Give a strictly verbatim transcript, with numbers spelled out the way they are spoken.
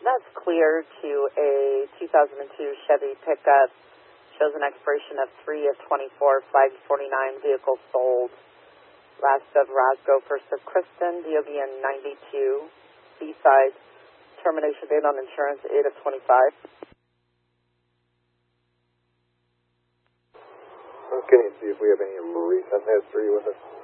That's clear to a two thousand two Chevy pickup. Shows an expiration of three of twenty-four, flag forty-nine, vehicle sold. Last of Roscoe, first of Kristen, D O B N ninety-two, B-side. Termination date on insurance, eight of twenty-five. Okay, see if we have any recent history with us.